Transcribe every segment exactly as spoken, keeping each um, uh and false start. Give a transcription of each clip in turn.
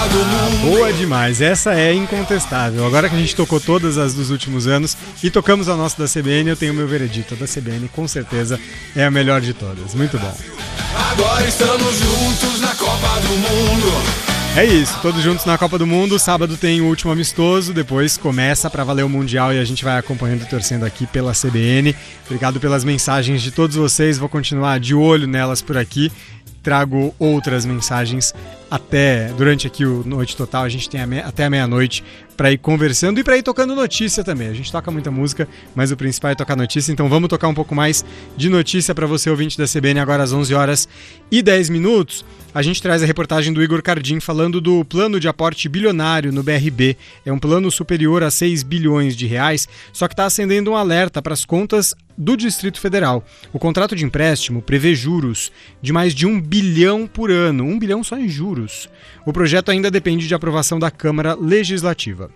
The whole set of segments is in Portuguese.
do Mundo. Boa demais, essa é incontestável. Agora que a gente tocou todas as dos últimos anos e tocamos a nossa da C B N, eu tenho o meu veredito. A da C B N com certeza é a melhor de todas. Muito bom. Agora estamos juntos na Copa do Mundo. É isso, todos juntos na Copa do Mundo. Sábado tem o último amistoso, depois começa para valer o Mundial e a gente vai acompanhando e torcendo aqui pela C B N. Obrigado pelas mensagens de todos vocês, vou continuar de olho nelas por aqui. Trago outras mensagens até durante aqui o Noite Total. A gente tem a me, até a meia-noite para ir conversando e para ir tocando notícia também. A gente toca muita música, mas o principal é tocar notícia. Então vamos tocar um pouco mais de notícia para você, ouvinte da C B N, agora às onze horas e dez minutos. A gente traz a reportagem do Igor Cardim falando do plano de aporte bilionário no B R B. É um plano superior a seis bilhões de reais, só que está acendendo um alerta para as contas do Distrito Federal. O contrato de empréstimo prevê juros de mais de um bilhão por ano, um bilhão só em juros. O projeto ainda depende de aprovação da Câmara Legislativa.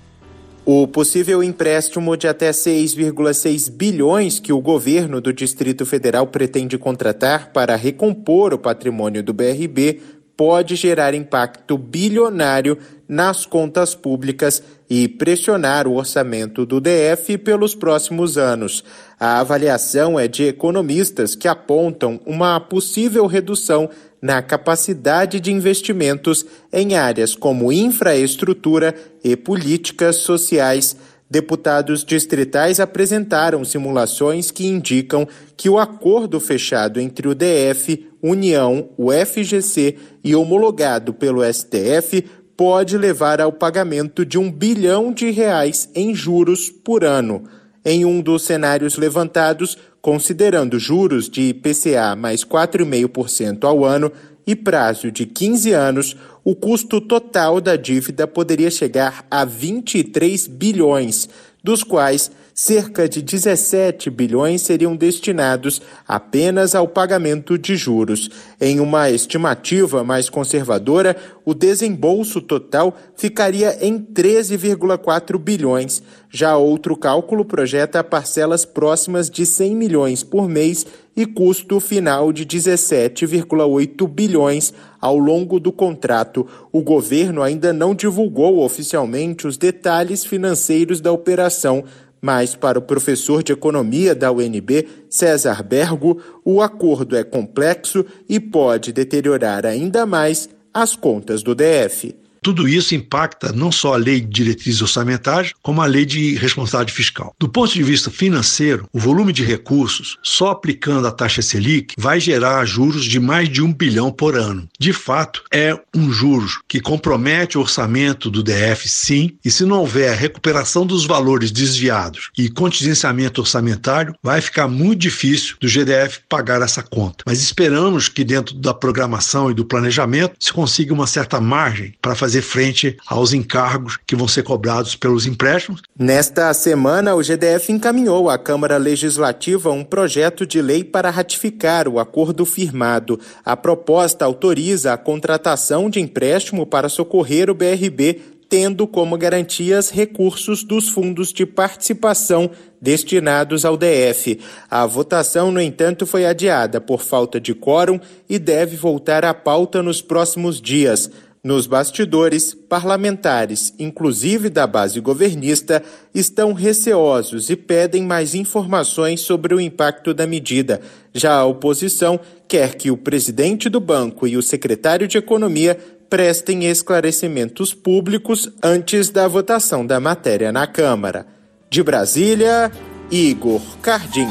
O possível empréstimo de até seis vírgula seis bilhões que o governo do Distrito Federal pretende contratar para recompor o patrimônio do B R B pode gerar impacto bilionário nas contas públicas e pressionar o orçamento do D F pelos próximos anos. A avaliação é de economistas que apontam uma possível redução na capacidade de investimentos em áreas como infraestrutura e políticas sociais. Deputados distritais apresentaram simulações que indicam que o acordo fechado entre o D F, União, o F G C e homologado pelo S T F pode levar ao pagamento de um bilhão de reais em juros por ano. Em um dos cenários levantados, considerando juros de I P C A mais quatro vírgula cinco por cento ao ano e prazo de quinze anos, o custo total da dívida poderia chegar a vinte e três bilhões, dos quais cerca de dezessete bilhões seriam destinados apenas ao pagamento de juros. Em uma estimativa mais conservadora, o desembolso total ficaria em treze vírgula quatro bilhões. Já outro cálculo projeta parcelas próximas de cem milhões por mês e custo final de dezessete vírgula oito bilhões ao longo do contrato. O governo ainda não divulgou oficialmente os detalhes financeiros da operação, mas para o professor de economia da U N B, César Bergo, o acordo é complexo e pode deteriorar ainda mais as contas do D F. Tudo isso impacta não só a lei de diretrizes orçamentárias, como a lei de responsabilidade fiscal. Do ponto de vista financeiro, o volume de recursos, só aplicando a taxa Selic, vai gerar juros de mais de um bilhão por ano. De fato, é um juros que compromete o orçamento do D F, sim, e se não houver recuperação dos valores desviados e contingenciamento orçamentário, vai ficar muito difícil do G D F pagar essa conta. Mas esperamos que dentro da programação e do planejamento se consiga uma certa margem para fazer fazer frente aos encargos que vão ser cobrados pelos empréstimos. Nesta semana, o G D F encaminhou à Câmara Legislativa um projeto de lei para ratificar o acordo firmado. A proposta autoriza a contratação de empréstimo para socorrer o B R B, tendo como garantias recursos dos fundos de participação destinados ao D F. A votação, no entanto, foi adiada por falta de quórum e deve voltar à pauta nos próximos dias. Nos bastidores, parlamentares, inclusive da base governista, estão receosos e pedem mais informações sobre o impacto da medida. Já a oposição quer que o presidente do banco e o secretário de Economia prestem esclarecimentos públicos antes da votação da matéria na Câmara. De Brasília, Igor Cardim.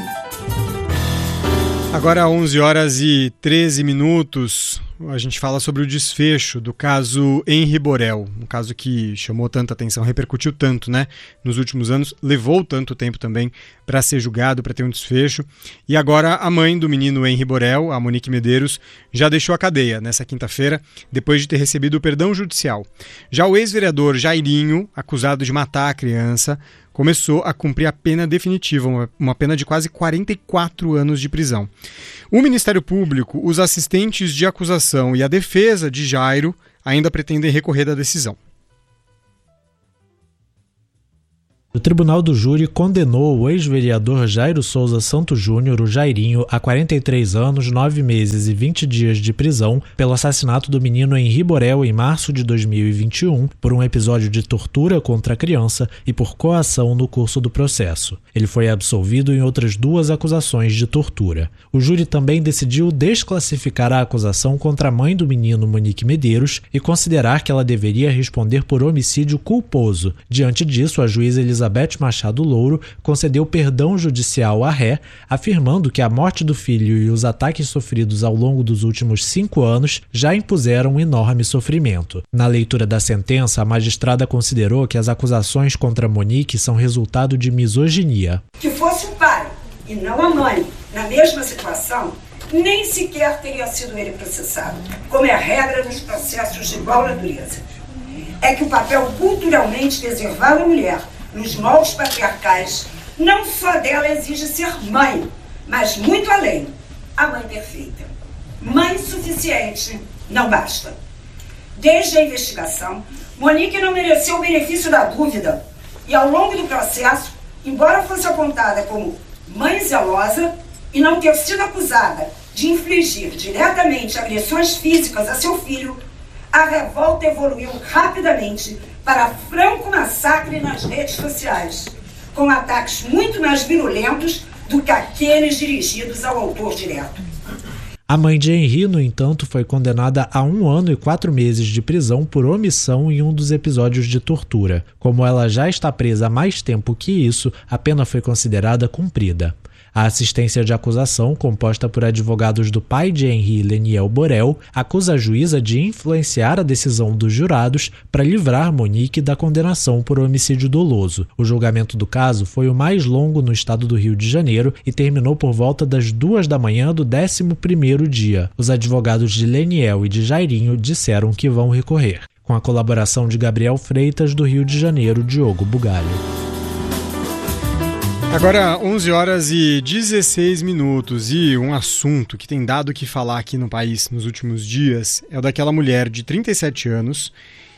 Agora onze horas e treze minutos, a gente fala sobre o desfecho do caso Henri Borel, um caso que chamou tanta atenção, repercutiu tanto, né, nos últimos anos, levou tanto tempo também para ser julgado, para ter um desfecho, e agora a mãe do menino Henri Borel, a Monique Medeiros, já deixou a cadeia nessa quinta-feira, depois de ter recebido o perdão judicial. Já o ex-vereador Jairinho, acusado de matar a criança, começou a cumprir a pena definitiva, uma, uma pena de quase quarenta e quatro anos de prisão. O Ministério Público, os assistentes de acusação e a defesa de Jairo ainda pretendem recorrer da decisão. O Tribunal do Júri condenou o ex-vereador Jairo Souza Santos Júnior, o Jairinho, a quarenta e três anos, nove meses e vinte dias de prisão pelo assassinato do menino Henri Borel em março de dois mil e vinte e um, por um episódio de tortura contra a criança e por coação no curso do processo. Ele foi absolvido em outras duas acusações de tortura. O júri também decidiu desclassificar a acusação contra a mãe do menino, Monique Medeiros, e considerar que ela deveria responder por homicídio culposo. Diante disso, a juíza Elizabeth Elizabeth Machado Louro concedeu perdão judicial à ré, afirmando que a morte do filho e os ataques sofridos ao longo dos últimos cinco anos já impuseram um enorme sofrimento. Na leitura da sentença, a magistrada considerou que as acusações contra Monique são resultado de misoginia. Que fosse o pai e não a mãe na mesma situação, nem sequer teria sido ele processado, como é a regra nos processos de igual natureza. É que o papel culturalmente reservado à mulher nos moldes patriarcais, não só dela exige ser mãe, mas muito além, a mãe perfeita. Mãe suficiente não basta. Desde a investigação, Monique não mereceu o benefício da dúvida e ao longo do processo, embora fosse apontada como mãe zelosa e não ter sido acusada de infligir diretamente agressões físicas a seu filho, a revolta evoluiu rapidamente para franco massacre nas redes sociais, com ataques muito mais virulentos do que aqueles dirigidos ao autor direto. A mãe de Henri, no entanto, foi condenada a um ano e quatro meses de prisão por omissão em um dos episódios de tortura. Como ela já está presa há mais tempo que isso, a pena foi considerada cumprida. A assistência de acusação, composta por advogados do pai de Henri, Leniel Borel, acusa a juíza de influenciar a decisão dos jurados para livrar Monique da condenação por homicídio doloso. O julgamento do caso foi o mais longo no estado do Rio de Janeiro e terminou por volta das duas da manhã do décimo primeiro dia. Os advogados de Leniel e de Jairinho disseram que vão recorrer. Com a colaboração de Gabriel Freitas, do Rio de Janeiro, Diogo Bugalho. Agora, onze horas e dezesseis minutos, e um assunto que tem dado o que falar aqui no país nos últimos dias é o daquela mulher de trinta e sete anos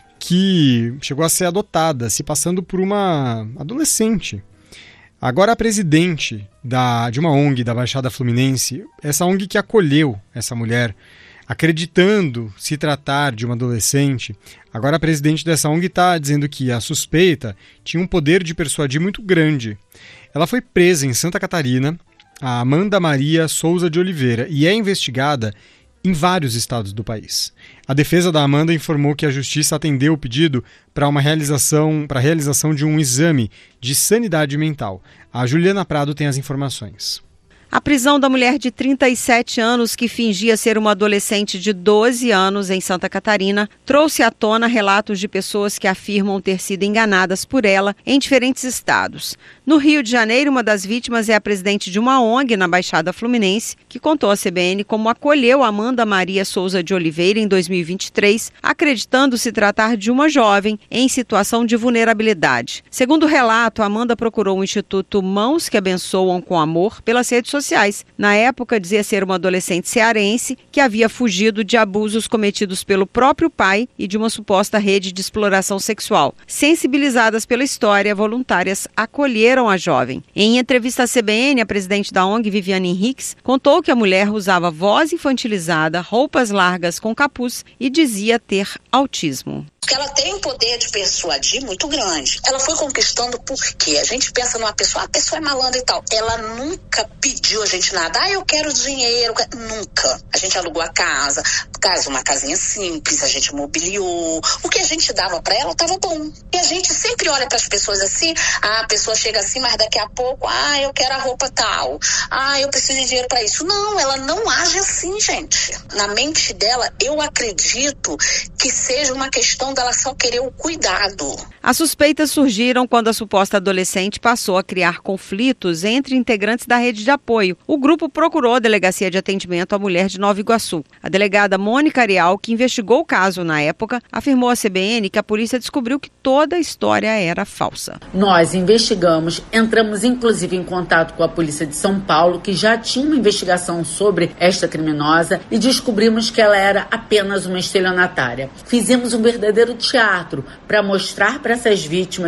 que chegou a ser adotada, se passando por uma adolescente. Agora a presidente da, de uma O N G da Baixada Fluminense, essa O N G que acolheu essa mulher, acreditando se tratar de uma adolescente, agora a presidente dessa O N G está dizendo que a suspeita tinha um poder de persuadir muito grande. Ela foi presa em Santa Catarina, a Amanda Maria Souza de Oliveira, e é investigada em vários estados do país. A defesa da Amanda informou que a justiça atendeu o pedido para uma realização, para a realização de um exame de sanidade mental. A Juliana Prado tem as informações. A prisão da mulher de trinta e sete anos, que fingia ser uma adolescente de doze anos em Santa Catarina, trouxe à tona relatos de pessoas que afirmam ter sido enganadas por ela em diferentes estados. No Rio de Janeiro, uma das vítimas é a presidente de uma O N G na Baixada Fluminense, que contou à C B N como acolheu Amanda Maria Souza de Oliveira em dois mil e vinte e três, acreditando se tratar de uma jovem em situação de vulnerabilidade. Segundo o relato, Amanda procurou o Instituto Mãos que Abençoam com Amor pelas redes sociais. Sociais. Na época, dizia ser uma adolescente cearense que havia fugido de abusos cometidos pelo próprio pai e de uma suposta rede de exploração sexual. Sensibilizadas pela história, voluntárias acolheram a jovem. Em entrevista à C B N, a presidente da O N G, Viviane Henriques, contou que a mulher usava voz infantilizada, roupas largas com capuz e dizia ter autismo. Porque ela tem um poder de persuadir muito grande. Ela foi conquistando porque a gente pensa numa pessoa, a pessoa é malandra e tal. Ela nunca pediu a gente nada. Ah, eu quero dinheiro. Nunca. A gente alugou a casa, casa, uma casinha simples, a gente mobiliou. O que a gente dava pra ela tava bom. E a gente sempre olha pras pessoas assim, ah, a pessoa chega assim, mas daqui a pouco, ah, eu quero a roupa tal. Ah, eu preciso de dinheiro pra isso. Não, ela não age assim, gente. Na mente dela, eu acredito que seja uma questão dela só querer o cuidado. As suspeitas surgiram quando a suposta adolescente passou a criar conflitos entre integrantes da rede de apoio. O grupo procurou a Delegacia de Atendimento à Mulher de Nova Iguaçu. A delegada Mônica Arial, que investigou o caso na época, afirmou à C B N que a polícia descobriu que toda a história era falsa. Nós investigamos, entramos inclusive em contato com a polícia de São Paulo, que já tinha uma investigação sobre esta criminosa, e descobrimos que ela era apenas uma estelionatária. Fizemos um verdadeiro teatro para mostrar para essas vítimas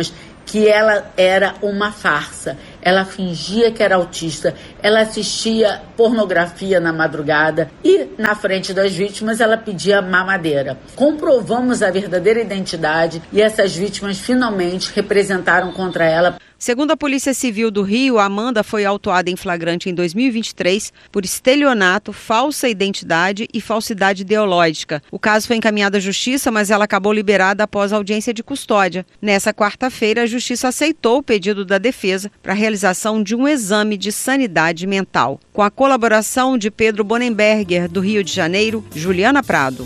que ela era uma farsa. Ela fingia que era autista, ela assistia pornografia na madrugada e, na frente das vítimas, ela pedia mamadeira. Comprovamos a verdadeira identidade e essas vítimas finalmente representaram contra ela. Segundo a Polícia Civil do Rio, Amanda foi autuada em flagrante em dois mil e vinte e três por estelionato, falsa identidade e falsidade ideológica. O caso foi encaminhado à Justiça, mas ela acabou liberada após audiência de custódia. Nessa quarta-feira, a Justiça aceitou o pedido da defesa para a realização de um exame de sanidade mental. Com a colaboração de Pedro Bonenberger, do Rio de Janeiro, Juliana Prado.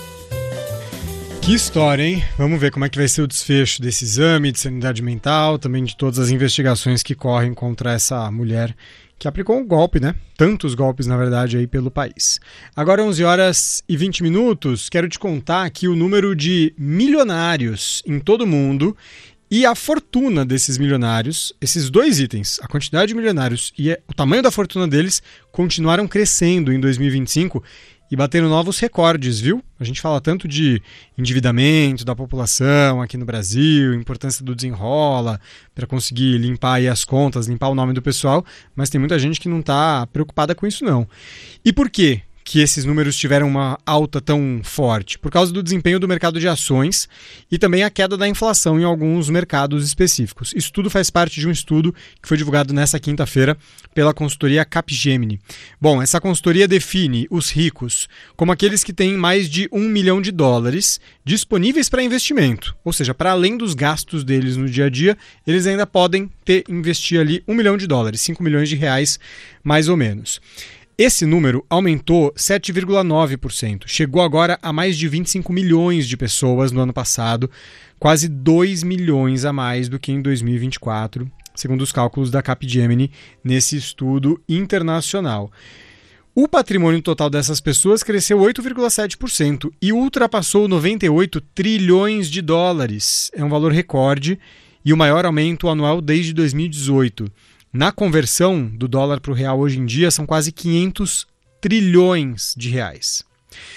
Que história, hein? Vamos ver como é que vai ser o desfecho desse exame de sanidade mental, também de todas as investigações que correm contra essa mulher que aplicou um golpe, né? Tantos golpes, na verdade, aí pelo país. Agora, onze horas e vinte minutos, quero te contar aqui o número de milionários em todo o mundo e a fortuna desses milionários. Esses dois itens, a quantidade de milionários e o tamanho da fortuna deles, continuaram crescendo em dois mil e vinte e cinco e bateram novos recordes, viu? A gente fala tanto de endividamento da população aqui no Brasil, importância do desenrola para conseguir limpar aí as contas, limpar o nome do pessoal, mas tem muita gente que não está preocupada com isso não. E por quê que esses números tiveram uma alta tão forte? Por causa do desempenho do mercado de ações e também a queda da inflação em alguns mercados específicos. Isso tudo faz parte de um estudo que foi divulgado nessa quinta-feira pela consultoria Capgemini. Bom, essa consultoria define os ricos como aqueles que têm mais de um milhão de dólares disponíveis para investimento. Ou seja, para além dos gastos deles no dia a dia, eles ainda podem ter, investir ali um milhão de dólares, cinco milhões de reais mais ou menos. Esse número aumentou sete vírgula nove por cento, chegou agora a mais de vinte e cinco milhões de pessoas no ano passado, quase dois milhões a mais do que em dois mil e vinte e quatro, segundo os cálculos da Capgemini nesse estudo internacional. O patrimônio total dessas pessoas cresceu oito vírgula sete por cento e ultrapassou noventa e oito trilhões de dólares. É um valor recorde e o maior aumento anual desde dois mil e dezoito. Na conversão do dólar para o real hoje em dia são quase quinhentos trilhões de reais.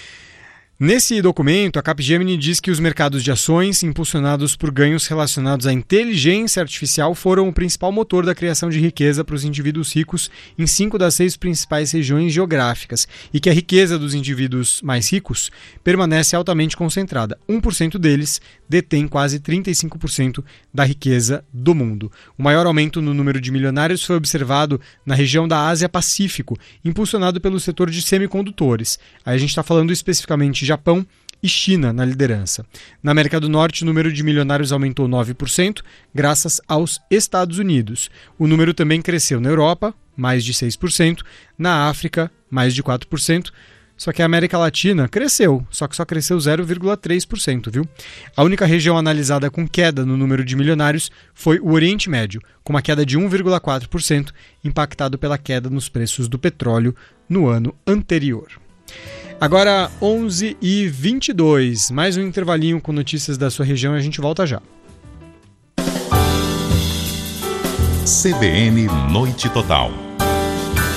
Nesse documento, a Capgemini diz que os mercados de ações, impulsionados por ganhos relacionados à inteligência artificial, foram o principal motor da criação de riqueza para os indivíduos ricos em cinco das seis principais regiões geográficas e que a riqueza dos indivíduos mais ricos permanece altamente concentrada. um por cento deles detém quase trinta e cinco por cento da riqueza do mundo. O maior aumento no número de milionários foi observado na região da Ásia-Pacífico, impulsionado pelo setor de semicondutores. Aí a gente está falando especificamente de Japão e China na liderança. Na América do Norte, o número de milionários aumentou nove por cento, graças aos Estados Unidos. O número também cresceu na Europa, mais de seis por cento, na África, mais de quatro por cento, só que a América Latina cresceu, só que só cresceu zero vírgula três por cento, viu? A única região analisada com queda no número de milionários foi o Oriente Médio, com uma queda de um vírgula quatro por cento, impactado pela queda nos preços do petróleo no ano anterior. Agora, onze e vinte e dois, mais um intervalinho com notícias da sua região e a gente volta já. C B N Noite Total.